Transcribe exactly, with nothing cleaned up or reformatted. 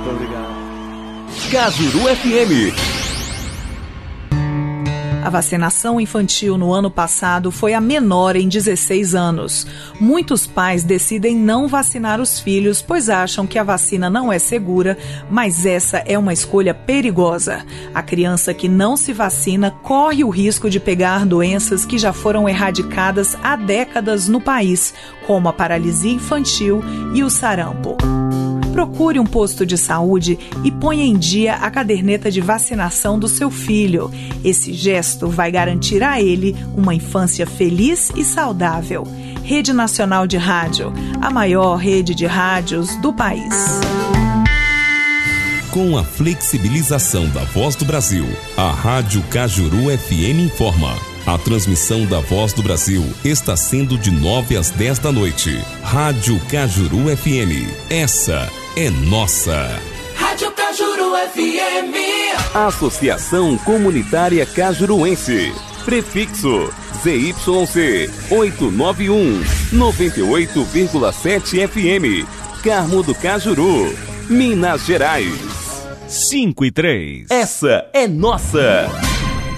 Muito obrigado. Cajuru F M. A vacinação infantil no ano passado foi a menor em dezesseis anos. Muitos pais decidem não vacinar os filhos, pois acham que a vacina não é segura, mas essa é uma escolha perigosa. A criança que não se vacina corre o risco de pegar doenças que já foram erradicadas há décadas no país, como a paralisia infantil e o sarampo. Procure um posto de saúde e ponha em dia a caderneta de vacinação do seu filho. Esse gesto vai garantir a ele uma infância feliz e saudável. Rede Nacional de Rádio, a maior rede de rádios do país. Com a flexibilização da Voz do Brasil, a Rádio Cajuru F M informa. A transmissão da Voz do Brasil está sendo de nove às dez da noite. Rádio Cajuru F M. Essa é nossa. Rádio Cajuru F M. Associação Comunitária Cajuruense. Prefixo Z Y C oitocentos e noventa e um, noventa e oito vírgula sete F M. Carmo do Cajuru, Minas Gerais. cinco e três. Essa é nossa.